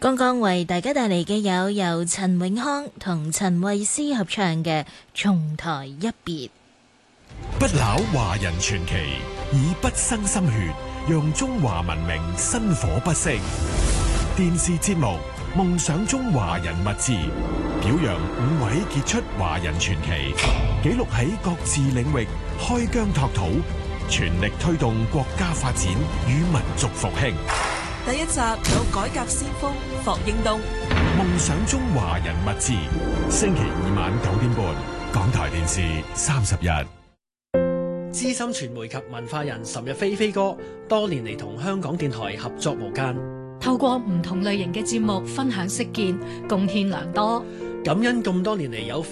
剛剛為大家帶嚟嘅有由陳永康同陳慧思合唱嘅《重台一別》。 不朽華人傳奇，以不生心血，讓中華文明薪火不息。電視節目《夢想中華人物誌》，表揚5位傑出華人傳奇，記錄喺各自領域開疆拓土，全力推動國家發展與民族復興。 第一集有改革先鋒霍英東。 夢想中華人物誌，星期2晚9點半，港台電視31。 資深傳媒及文化人岑日飛飛哥，多年嚟同香港電台合作無間， 透過唔同類型嘅節目分享識見，貢獻良多。 感恩咁多年嚟有